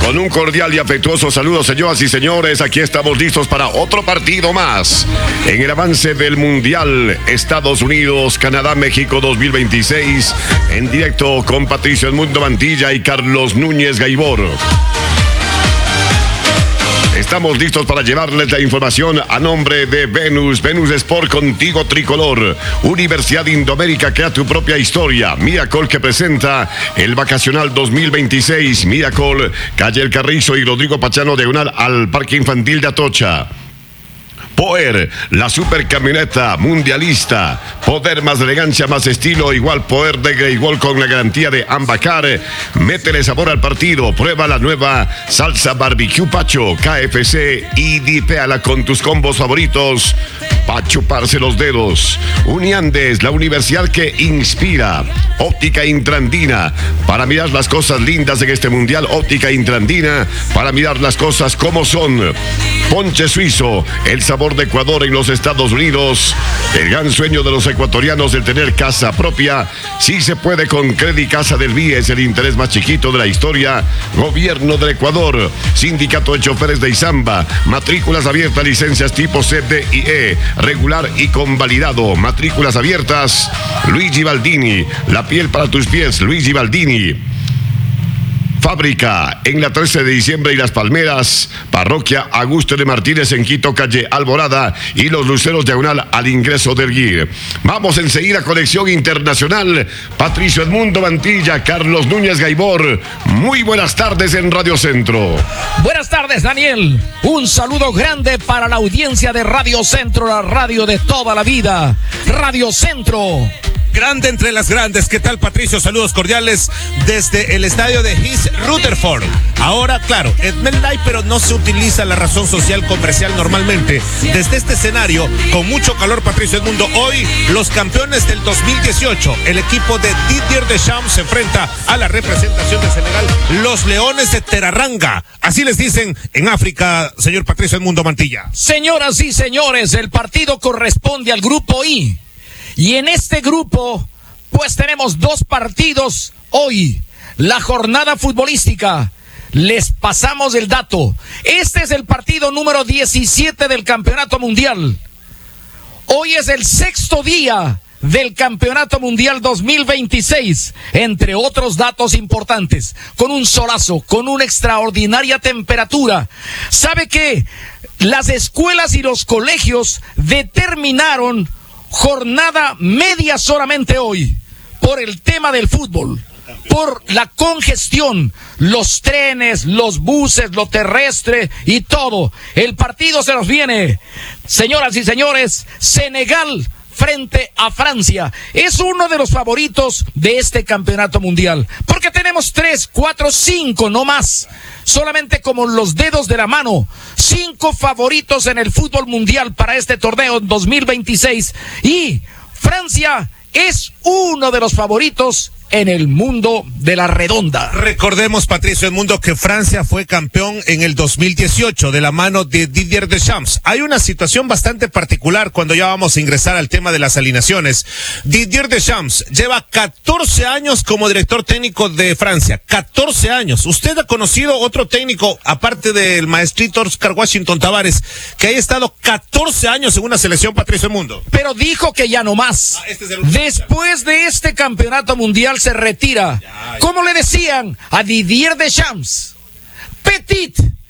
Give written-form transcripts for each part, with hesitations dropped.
Con un cordial y afectuoso saludo, señoras y señores, aquí estamos listos para otro partido más en el avance del Mundial Estados Unidos, Canadá, México 2026, en directo con Patricio Edmundo Mantilla y Carlos Núñez Gaibor. Estamos listos para llevarles la información a nombre de Venus Sport, contigo tricolor. Universidad Indoamérica, crea tu propia historia. Miracle, que presenta el Vacacional 2026. Miracle, calle El Carrizo y Rodrigo Pachano, diagonal al Parque Infantil de Atocha. Poder, la supercamioneta mundialista. Poder, más elegancia, más estilo. Igual poder de Greywall con la garantía de Ambacar. Métele sabor al partido. Prueba la nueva salsa barbecue Pacho, KFC, y dipéala con tus combos favoritos para chuparse los dedos. Uniandes, la universidad que inspira. Óptica Intrandina, para mirar las cosas lindas en este mundial. Óptica Intrandina, para mirar las cosas como son. Ponche Suizo, el sabor de Ecuador en los Estados Unidos. El gran sueño de los ecuatorianos de tener casa propia. Sí se puede con Credit Casa del BIE, es el interés más chiquito de la historia. Gobierno del Ecuador, Sindicato de Choferes de Izamba, matrículas abiertas, licencias tipo CDIE, regular y convalidado, matrículas abiertas. Luigi Baldini, la piel para tus pies, Luigi Baldini. Fábrica en la 13 de diciembre y Las Palmeras. Parroquia Augusto de Martínez en Quito, calle Alborada y Los Luceros, diagonal al ingreso del GIR. Vamos enseguida a Conexión Internacional. Patricio Edmundo Mantilla, Carlos Núñez Gaibor. Muy buenas tardes en Radio Centro. Buenas tardes, Daniel. Un saludo grande para la audiencia de Radio Centro, la radio de toda la vida. Radio Centro. Grande entre las grandes. ¿Qué tal, Patricio? Saludos cordiales desde el estadio de East Rutherford. Ahora, claro, es MetLife, pero no se utiliza la razón social comercial normalmente. Desde este escenario, con mucho calor, Patricio Edmundo, hoy los campeones del 2018, el equipo de Didier Deschamps se enfrenta a la representación de Senegal, los Leones de Teraranga. Así les dicen en África, señor Patricio Edmundo Mantilla. Señoras y señores, el partido corresponde al grupo I. Y en este grupo, pues tenemos dos partidos hoy. La jornada futbolística. Les pasamos el dato. Este es el partido número 17 del Campeonato Mundial. Hoy es el sexto día del Campeonato Mundial 2026, entre otros datos importantes, con un solazo, con una extraordinaria temperatura. ¿Sabe qué? Las escuelas y los colegios determinaron jornada media solamente hoy, por el tema del fútbol, por la congestión, los trenes, los buses, lo terrestre y todo. El partido se nos viene, señoras y señores, Senegal frente a Francia. Es uno de los favoritos de este campeonato mundial, porque tenemos 3, 4, 5, no más, solamente como los dedos de la mano, 5 favoritos en el fútbol mundial para este torneo 2026, y Francia es uno de los favoritos en el mundo de la redonda. Recordemos, Patricio Edmundo, que Francia fue campeón en el 2018 de la mano de Didier Deschamps. Hay una situación bastante particular cuando ya vamos a ingresar al tema de las alineaciones. Didier Deschamps lleva 14 años como director técnico de Francia. 14 años. ¿Usted ha conocido otro técnico, aparte del maestrito Oscar Washington Tabárez, que haya estado 14 años en una selección, Patricio Edmundo? Pero dijo que ya no más. Después de este campeonato mundial se retira. ¿Cómo le decían a Didier Deschamps? Petit,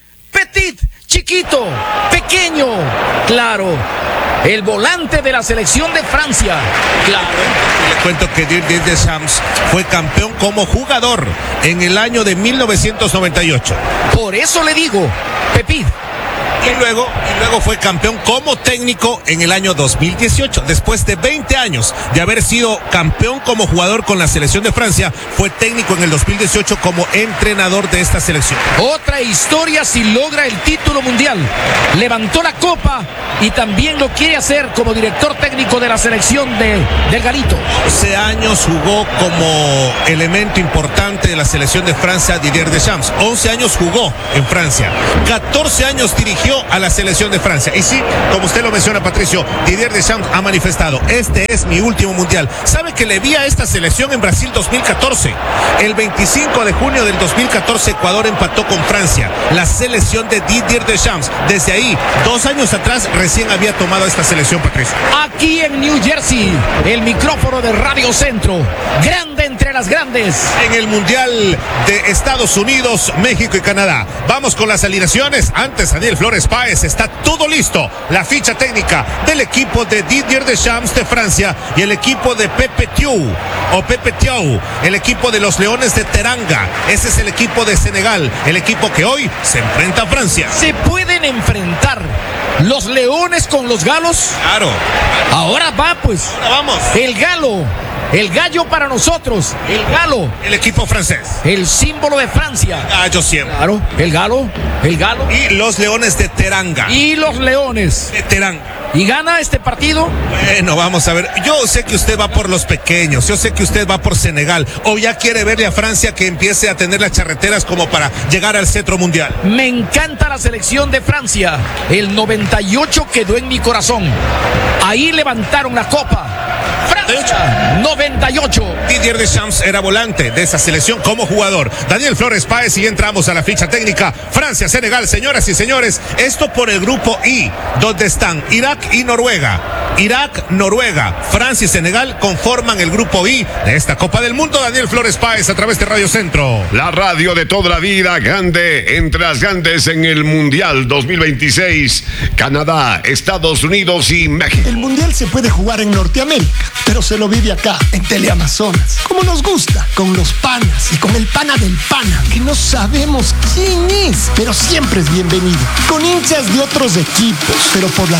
chiquito, pequeño. Claro, el volante de la selección de Francia. Claro. Le cuento que Didier Deschamps fue campeón como jugador en el año de 1998. Por eso le digo, Petit. Y luego fue campeón como técnico en el año 2018. Después de 20 años de haber sido campeón como jugador con la selección de Francia, fue técnico en el 2018 como entrenador de esta selección. Otra historia si logra el título mundial. Levantó la copa y también lo quiere hacer como director técnico de la selección del Galito. 11 años jugó como elemento importante de la selección de Francia, Didier Deschamps. 11 años jugó en Francia. 14 años dirigió unido a la selección de Francia. Y sí, como usted lo menciona, Patricio, Didier Deschamps ha manifestado: este es mi último mundial. ¿Sabe que le vi a esta selección en Brasil 2014? El 25 de junio del 2014 Ecuador empató con Francia. La selección de Didier Deschamps, desde ahí, 2 años atrás, recién había tomado esta selección, Patricio. Aquí en New Jersey, el micrófono de Radio Centro, grande entre las grandes. En el Mundial de Estados Unidos, México y Canadá. Vamos con las alineaciones. Antes, Daniel Flores Páez, está todo listo. La ficha técnica del equipo de Didier Deschamps de Francia y el equipo de Pepe Thiaw, el equipo de los Leones de Teranga. Ese es el equipo de Senegal, el equipo que hoy se enfrenta a Francia. ¿Se pueden enfrentar los leones con los galos? Claro. Ahora va, pues. Ahora vamos. El gallo para nosotros, el galo. El equipo francés. El símbolo de Francia. Gallo siempre. Claro, el galo. Y los Leones de Teranga. Y los Leones de Teranga. ¿Y gana este partido? Bueno, vamos a ver. Yo sé que usted va por los pequeños, yo sé que usted va por Senegal, o ya quiere verle a Francia que empiece a tener las charreteras como para llegar al cetro mundial. Me encanta la selección de Francia. El 98 quedó en mi corazón. Ahí levantaron la copa. Francia, 98. Didier Deschamps era volante de esa selección como jugador. Daniel Flores Páez, y entramos a la ficha técnica. Francia, Senegal, señoras y señores. Esto por el grupo I, donde están Irak y Noruega. Irak, Noruega, Francia y Senegal conforman el grupo I de esta Copa del Mundo. Daniel Flores Páez, a través de Radio Centro. La radio de toda la vida, grande entre las grandes en el Mundial 2026. Canadá, Estados Unidos y México. El Mundial se puede jugar en Norteamérica, pero se lo vive acá, en Teleamazonas. Como nos gusta, con los panas y con el pana del pana, que no sabemos quién es, pero siempre es bienvenido. Con hinchas de otros equipos, pero por la